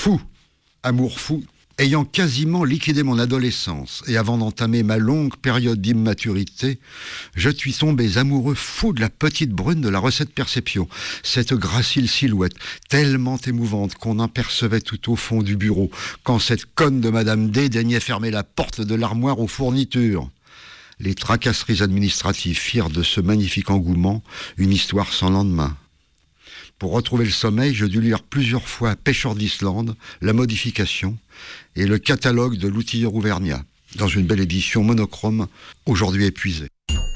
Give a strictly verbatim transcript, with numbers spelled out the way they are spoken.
Fou, amour fou, ayant quasiment liquidé mon adolescence et avant d'entamer ma longue période d'immaturité, je suis tombé amoureux fou de la petite brune de la recette Perception, cette gracile silhouette tellement émouvante qu'on en percevait tout au fond du bureau quand cette conne de Madame D daignait fermer la porte de l'armoire aux fournitures. Les tracasseries administratives firent de ce magnifique engouement une histoire sans lendemain. Pour retrouver le sommeil, je dus lire plusieurs fois Pêcheur d'Islande, La Modification et le catalogue de l'outilleur Auvergnat, dans une belle édition monochrome, aujourd'hui épuisée.